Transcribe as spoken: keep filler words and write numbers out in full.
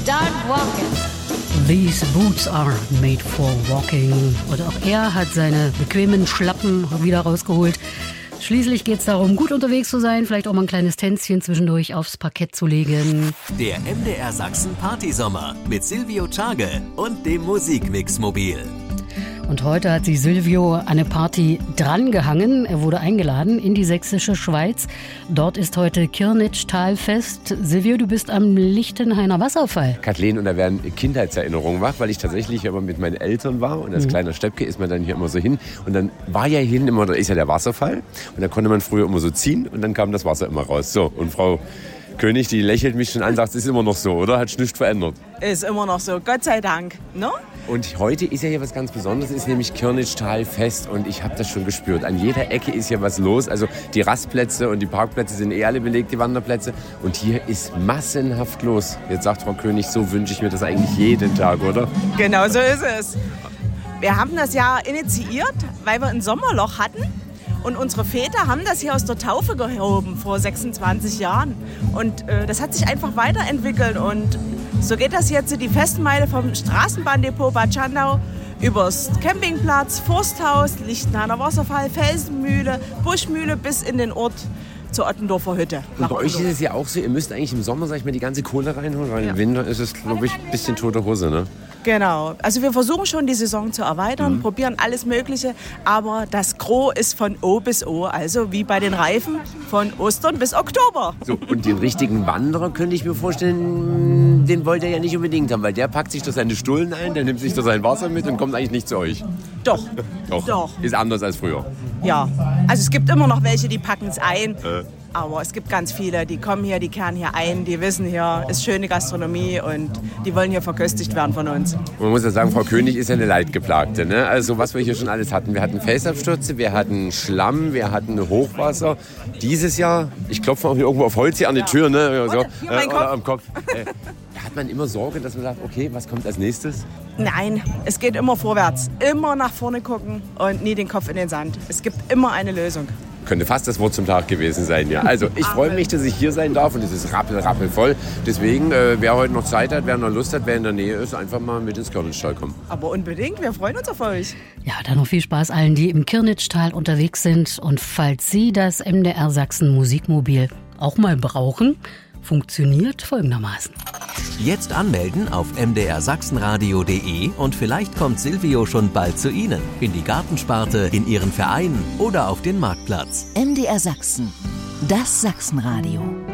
Start walking. These boots are made for walking. Und auch er hat seine bequemen Schlappen wieder rausgeholt. Schließlich geht es darum, gut unterwegs zu sein, vielleicht auch mal ein kleines Tänzchen zwischendurch aufs Parkett zu legen. Der M D R Sachsen Partysommer mit Silvio Tschage und dem Musikmix-Mobil. Und heute hat sich Silvio eine Party drangehangen. Er wurde eingeladen in die sächsische Schweiz. Dort ist heute Kirnitschtalfest. Silvio, du bist am Lichtenhainer Wasserfall. Kathleen, und da werden Kindheitserinnerungen wach, weil ich tatsächlich immer mit meinen Eltern war. Und als mhm. kleiner Steppke ist man dann hier immer so hin. Und dann war ja hier immer, da ist ja der Wasserfall. Und da konnte man früher immer so ziehen und dann kam das Wasser immer raus. So, und Frau König, die lächelt mich schon an, sagt, es ist immer noch so, oder? Hat sich nichts verändert. Ist immer noch so, Gott sei Dank. Ne? Und heute ist ja hier was ganz Besonderes, ist nämlich Kirnitschtalfest und ich habe das schon gespürt. An jeder Ecke ist hier was los. Also die Rastplätze und die Parkplätze sind eh alle belegt, die Wanderplätze. Und hier ist massenhaft los. Jetzt sagt Frau König, so wünsche ich mir das eigentlich jeden Tag, oder? Genau so ist es. Wir haben das ja initiiert, weil wir ein Sommerloch hatten. Und unsere Väter haben das hier aus der Taufe gehoben vor sechsundzwanzig Jahren. Und äh, das hat sich einfach weiterentwickelt. Und so geht das jetzt die Festmeile vom Straßenbahndepot Bad Schandau übers Campingplatz, Forsthaus, Lichtenhainer Wasserfall, Felsenmühle, Buschmühle bis in den Ort zur Ottendorfer Hütte. Und bei euch ist es ja auch so, ihr müsst eigentlich im Sommer, sag ich mal, die ganze Kohle reinholen, weil ja. im Winter ist es, glaube ich, ein bisschen tote Hose, ne? Genau. Also wir versuchen schon, die Saison zu erweitern, mhm. probieren alles Mögliche, aber das Gros ist von O bis O, also wie bei den Reifen von Ostern bis Oktober. So, und den richtigen Wanderer könnte ich mir vorstellen, den wollt ihr ja nicht unbedingt haben, weil der packt sich da seine Stullen ein, der nimmt sich da sein Wasser mit und kommt eigentlich nicht zu euch. Doch. Doch. Doch. Ist anders als früher. Ja, also es gibt immer noch welche, die packen es ein. Äh. Aber es gibt ganz viele, die kommen hier, die kehren hier ein, die wissen hier, ist schöne Gastronomie und die wollen hier verköstigt werden von uns. Man muss ja sagen, Frau König ist ja eine Leidgeplagte, ne? Also was wir hier schon alles hatten. Wir hatten Felsabstürze, wir hatten Schlamm, wir hatten Hochwasser. Dieses Jahr, ich klopfe auch hier irgendwo auf Holz hier an die Tür, ne? So, hier mein äh, Kopf. am Kopf. Äh, hat man immer Sorge, dass man sagt, okay, was kommt als nächstes? Nein, es geht immer vorwärts. Immer nach vorne gucken und nie den Kopf in den Sand. Es gibt immer eine Lösung. Könnte fast das Wort zum Tag gewesen sein, ja. Also ich freue mich, dass ich hier sein darf und es ist rappel, rappel voll. Deswegen, äh, wer heute noch Zeit hat, wer noch Lust hat, wer in der Nähe ist, einfach mal mit ins Kirnitschtal kommen. Aber unbedingt, wir freuen uns auf euch. Ja, dann noch viel Spaß allen, die im Kirnitschtal unterwegs sind. Und falls Sie das M D R Sachsen Musikmobil auch mal brauchen, funktioniert folgendermaßen. Jetzt anmelden auf m d r sachsenradio punkt d e und vielleicht kommt Silvio schon bald zu Ihnen. In die Gartensparte, in Ihren Verein oder auf den Marktplatz. M D R Sachsen, das Sachsenradio.